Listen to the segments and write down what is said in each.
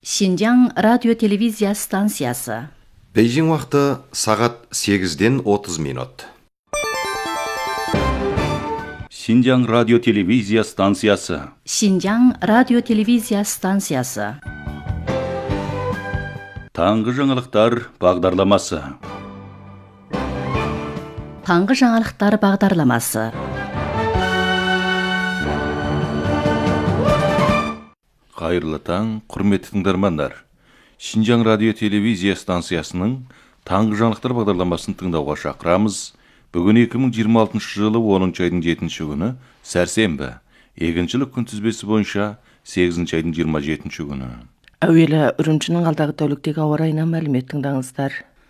Шинжаң радио-телевизия станциясы. Бейжің уақыты сағат 8-ден 30 минут. Шинжаң радио-телевизия станциясы. Шинжаң радио-телевизия станциясы. Таңғы жаңалықтар бағдарламасы. Таңғы жаңалықтар бағдарламасы. Қайырлы таң, құрметті тыңдармандар. Шинжаң радио-телевизия станциясының таңғы жаңалықтар бағдарламасын тыңдауға шақырамыз. Бүгін 2026 жылы 10 айдың 7 күні, сәрсенбі, егіншілік күнтізбесі бойынша 8 айдың 27 күні. Әуелі Үрімшінің алдағы тәуліктегі ауа райына мәлімет тыңдаңыздар.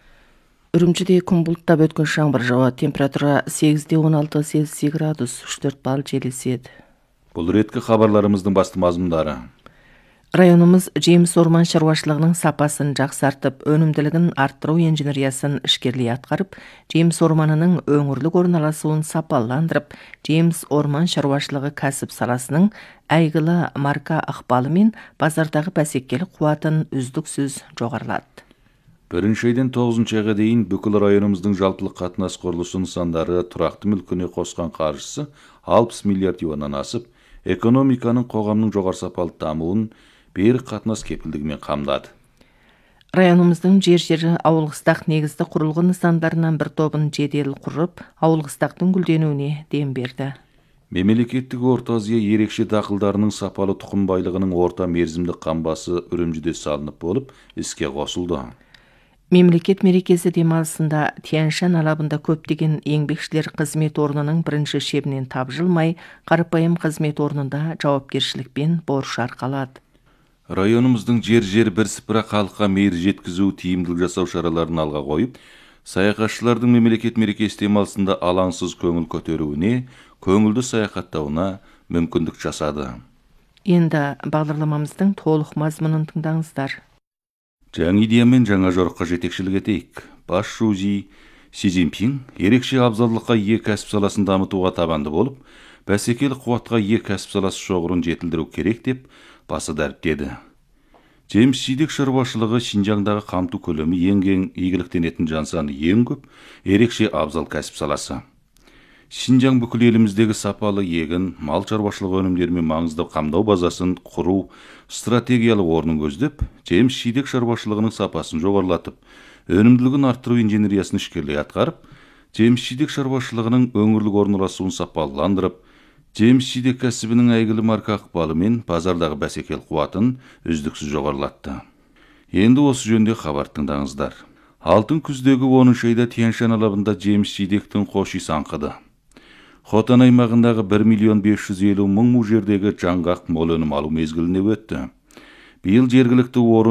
Үрімшіде күн бұлттап өткен жаңбыр жауады, температура 8-16 Цельсий градус 3-4 балл жел еседі. Бұл реткі хабарларымыздың басты мазмұндары. Районымыз жеміс орман шаруашылығының сапасын жақсартып, өнімділігін арттыру инженериясын ішкерлей атқарып, жеміс орманының өңірлік орналасуын сапаландырып, жеміс орман шаруашылығы кәсіп саласының әйгілі марка ықпалы мен базардағы бәсекелік қуатын үздіксіз жоғарылады. 1 айдан 9 айға дейін бүкіл районымыздың жалпылық қатынас құрылысы нысандары тұрақты мүлкіне қосқан қаржысы 60 миллиард юаннан асып, экономиканың қоғамның жоғары сапалы дамуын берік қатынас кепілдігімен қамдады. Районымыздың жер-жері ауыл-қыстақ негізді құрылғы нысандарынан бір тобын жедел құрып, ауыл-қыстақтың гүлденуіне дем берді. Мемлекеттік Орта Азия ерекше дақылдарының сапалы тұқым байлығының орта мерзімді қамбасы Үрімжіде салынып болып, іске қосылды. Мемлекет мерекесі демалысында Тянь-Шань алабында көптеген еңбекшілер қызмет орнының бірінші шебінен тапжылмай, қарапайым қызмет орнында жауапкершілікпен борыш арқалады. Районымыздың жер-жер бірсыпыра халыққа мейір жеткізу, тиімділік жасау шараларын алға қойып, саяхатшылардың мемлекет мерекесі демалысында алаңсыз көңіл көтеруіне, көңілді саяхаттауына мүмкіндік жасады. Енді бағдарламамыздың толық мазмұнын тыңдаңыздар. Жаңа идеямен жаңа жорыққа жетекшілік етейік. Бас Шужи Си Цзиньпин ерекше абзалдылыққа ие кәсіп саласын дамытуға табанды болып, бәсекелік қуатқа ие кәсіп саласы шоғырын жетілдіру керек деп басы дәріптеді. Жеміс-жидек шаруашылығы Шинжаңдағы қамту көлемі ең игіліктенетін жан саны ең көп, ерекше абзал кәсіп саласы. Шинжаң бүкіл еліміздегі сапалы егін, мал шаруашылығы өнімдерімен маңызды қамдау базасын құру стратегиялық орнын көздеп, жеміс-жидек шаруашылығының сапасын жоғарылатып, өнімділігін арттыру инженериясын ішкерлей атқарып, жеміс-жидек шаруашылығының өңірлік орналасуын сапаландырып, жеміс-жидек кәсібінің әйгілі марка ықпалы мен базардағы бәсекелік қуатын үздіксіз жоғарылатты. Енді осы жөнде хабар тыңдаңыздар. Алтын күздегі 10 айда Тянь-Шань алабында жеміс-жидектің қош иісі аңқыды. Хотан аймағындағы 1.550.000 му жердегі жаңғақ мол өнім алу мезгіліне өтті. Биыл жергілікті орын